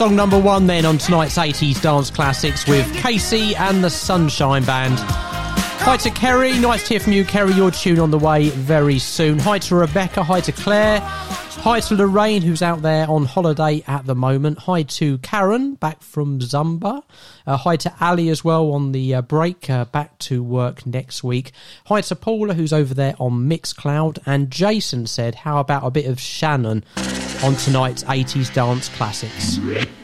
Song number 1 then on tonight's 80s Dance Classics with Casey and the Sunshine Band. Hi to Kerry, nice to hear from you, Kerry. Your tune on the way very soon. Hi to Rebecca, hi to Claire, hi to Lorraine, who's out there on holiday at the moment. Hi to Karen, back from Zumba. Hi to Ali as well on the break, back to work next week. Hi to Paula, who's over there on Mixcloud. And Jason said, how about a bit of Shannon on tonight's 80s Dance Classics?